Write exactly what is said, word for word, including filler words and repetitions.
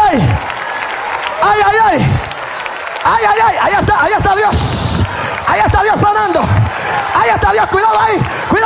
ay. Ay, ay, ay. Ay, ay, ay. Ahí está, ahí está Dios. Ahí está Dios sanando. Ahí está Dios. Cuidado ahí. Cuidado.